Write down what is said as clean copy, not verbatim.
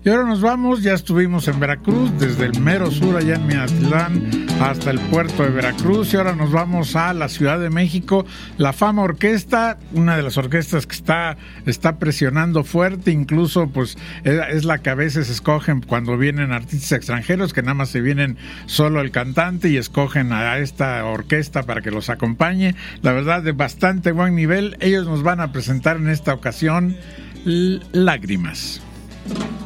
Y ahora nos vamos, ya estuvimos en Veracruz, desde el mero sur, allá en Minatitlán, hasta el puerto de Veracruz, y ahora nos vamos a la Ciudad de México. La Fama Orquesta, una de las orquestas que está presionando fuerte, incluso pues es la que a veces escogen cuando vienen artistas extranjeros, que nada más se vienen solo el cantante y escogen a esta orquesta para que los acompañe. La verdad, de bastante buen nivel. Ellos nos van a presentar en esta ocasión Lágrimas.